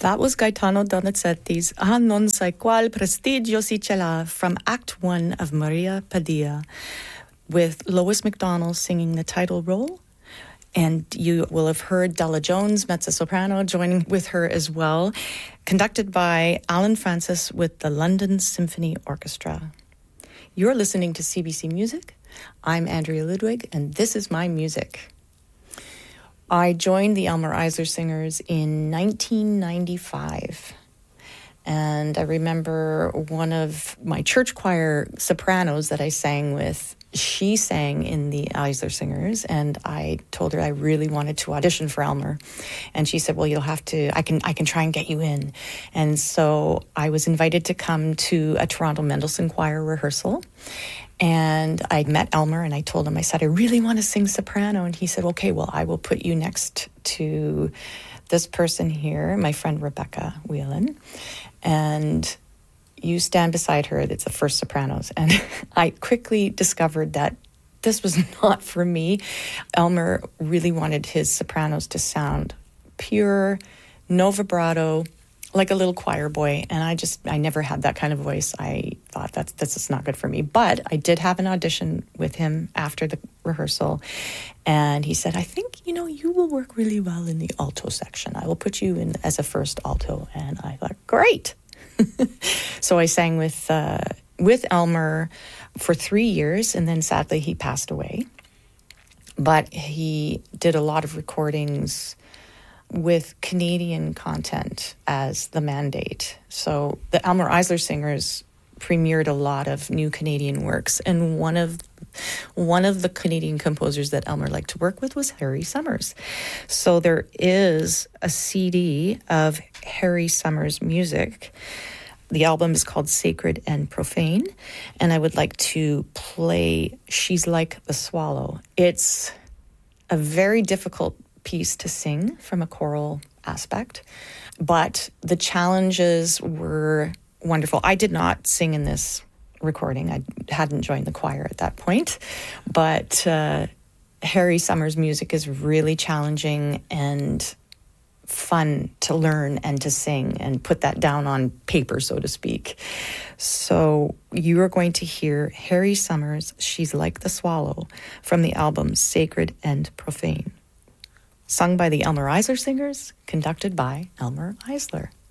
That was Gaetano Donizetti's Ah non sai qual prestigio si ce l'ha from Act 1 of Maria Padilla, with Lois McDonald singing the title role. And you will have heard Della Jones, mezzo-soprano, joining with her as well, conducted by Alan Francis with the London Symphony Orchestra. You're listening to CBC Music. I'm Andrea Ludwig, and this is my music. I joined the Elmer Eisler Singers in 1995. And I remember one of my church choir sopranos that I sang with, she sang in the Eisler Singers, and I told her I really wanted to audition for Elmer. And she said, well, you'll have to, I can try and get you in. And so I was invited to come to a Toronto Mendelssohn Choir rehearsal. And I met Elmer, and I told him, I said, I really want to sing soprano. And he said, okay, well, I will put you next to this person here, my friend Rebecca Whelan, and you stand beside her. It's the first sopranos. And I quickly discovered that this was not for me. Elmer really wanted his sopranos to sound pure, no vibrato, like a little choir boy. And I never had that kind of voice. I thought this is not good for me. But I did have an audition with him after the rehearsal. And he said, I think, you will work really well in the alto section. I will put you in as a first alto. And I thought, great. So I sang with Elmer for 3 years. And then sadly, he passed away. But he did a lot of recordings with Canadian content as the mandate. So the Elmer Eisler Singers premiered a lot of new Canadian works, and one of the Canadian composers that Elmer liked to work with was Harry Summers. So there is a CD of Harry Summers music. The album is called Sacred and Profane, and I would like to play She's Like the Swallow. It's a very difficult piece to sing from a choral aspect, but the challenges were wonderful. I did not sing in this recording. I hadn't joined the choir at that point, but Harry Summers' music is really challenging and fun to learn and to sing and put that down on paper, so to speak. So you are going to hear Harry Summers' She's Like the Swallow from the album Sacred and Profane, sung by the Elmer Eisler Singers, conducted by Elmer Eisler.